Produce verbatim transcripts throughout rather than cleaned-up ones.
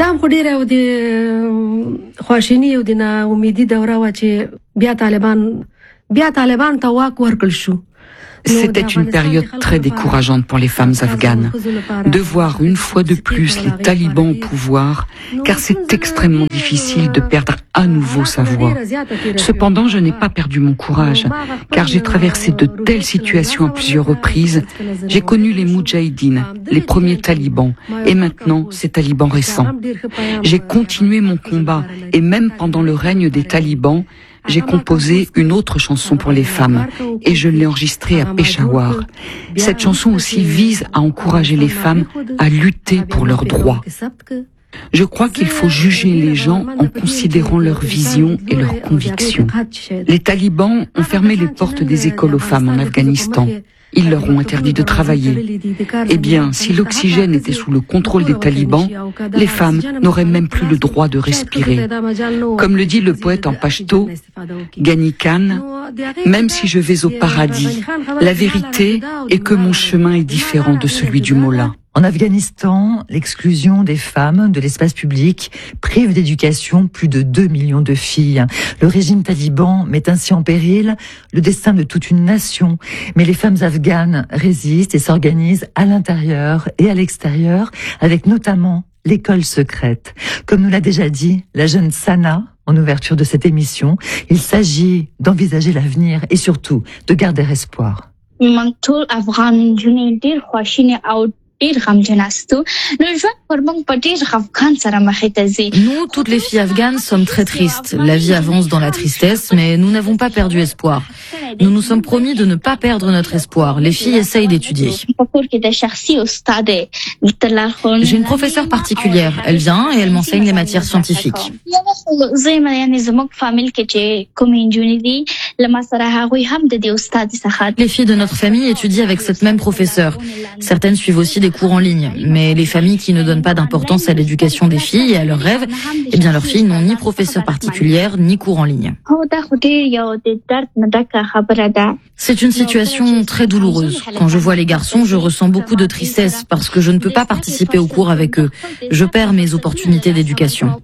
دا هم خو ډیره او د خواشینی او د نا امیدي دوره و چې بیا طالبان بیا طالبان ته واک ورکړل شو. C'était une période très décourageante pour les femmes afghanes. De voir une fois de plus les talibans au pouvoir, car c'est extrêmement difficile de perdre à nouveau sa voix. Cependant, je n'ai pas perdu mon courage, car j'ai traversé de telles situations à plusieurs reprises. J'ai connu les moudjahidines, les premiers talibans, et maintenant ces talibans récents. J'ai continué mon combat, et même pendant le règne des talibans, j'ai composé une autre chanson pour les femmes et je l'ai enregistrée à Peshawar. Cette chanson aussi vise à encourager les femmes à lutter pour leurs droits. Je crois qu'il faut juger les gens en considérant leur vision et leurs convictions. Les talibans ont fermé les portes des écoles aux femmes en Afghanistan. Ils leur ont interdit de travailler. Eh bien, si l'oxygène était sous le contrôle des talibans, les femmes n'auraient même plus le droit de respirer. Comme le dit le poète en pachto, Ghani Khan, même si je vais au paradis, la vérité est que mon chemin est différent de celui du mollah. En Afghanistan, l'exclusion des femmes de l'espace public prive d'éducation plus de deux millions de filles. Le régime taliban met ainsi en péril le destin de toute une nation. Mais les femmes afghanes résistent et s'organisent à l'intérieur et à l'extérieur, avec notamment l'école secrète. Comme nous l'a déjà dit la jeune Sana en ouverture de cette émission, il s'agit d'envisager l'avenir et surtout de garder espoir. Nous, toutes les filles afghanes, sommes très tristes. La vie avance dans la tristesse, mais nous n'avons pas perdu espoir. Nous nous sommes promis de ne pas perdre notre espoir. Les filles essayent d'étudier. J'ai une professeure particulière. Elle vient et elle m'enseigne les matières scientifiques. Les filles de notre famille étudient avec cette même professeure. Certaines suivent aussi des cours en ligne, mais les familles qui ne donnent pas d'importance à l'éducation des filles et à leurs rêves, eh bien leurs filles n'ont ni professeur particulière ni cours en ligne. C'est une situation très douloureuse. Quand je vois les garçons, je ressens beaucoup de tristesse parce que je ne peux pas participer aux cours avec eux. Je perds mes opportunités d'éducation.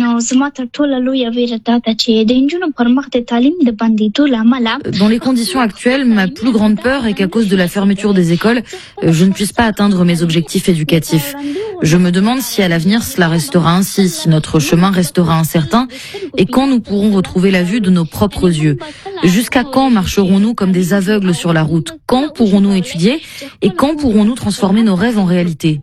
Dans les conditions actuelles, ma plus grande peur est qu'à cause de la fermeture des écoles, je ne puisse pas atteindre mes objectifs éducatifs. Je me demande si à l'avenir cela restera ainsi, si notre chemin restera incertain et quand nous pourrons retrouver la vue de nos propres yeux. Jusqu'à quand marcherons-nous comme des aveugles sur la route? Quand pourrons-nous étudier et quand pourrons-nous transformer nos rêves en réalité?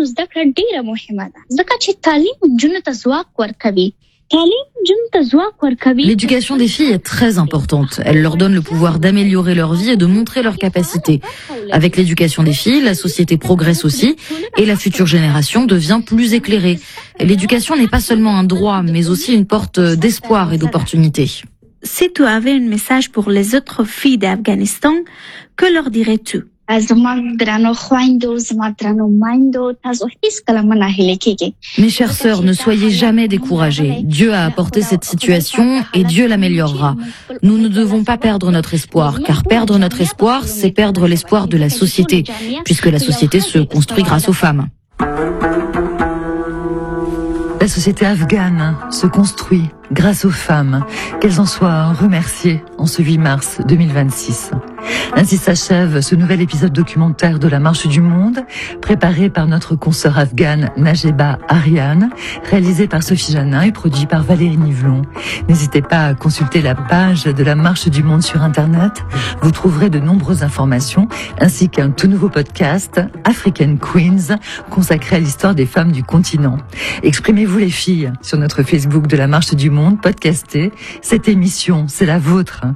L'éducation des filles est très importante. Elle leur donne le pouvoir d'améliorer leur vie et de montrer leurs capacités. Avec l'éducation des filles, la société progresse aussi et la future génération devient plus éclairée. L'éducation n'est pas seulement un droit, mais aussi une porte d'espoir et d'opportunité. Si tu avais un message pour les autres filles d'Afghanistan, que leur dirais-tu? Mes chères sœurs, ne soyez jamais découragées. Dieu a apporté cette situation et Dieu l'améliorera. Nous ne devons pas perdre notre espoir, car perdre notre espoir, c'est perdre l'espoir de la société, puisque la société se construit grâce aux femmes. La société afghane se construit grâce aux femmes. Qu'elles en soient remerciées en ce huit mars deux mille vingt-six. Ainsi s'achève ce nouvel épisode documentaire de La Marche du Monde, préparé par notre consoeur afghane Najeba Ariane, réalisé par Sophie Janin et produit par Valérie Nivelon. N'hésitez pas à consulter la page de La Marche du Monde sur Internet. Vous trouverez de nombreuses informations, ainsi qu'un tout nouveau podcast, African Queens, consacré à l'histoire des femmes du continent. Exprimez-vous les filles sur notre Facebook de La Marche du Monde, podcasté. Cette émission, c'est la vôtre.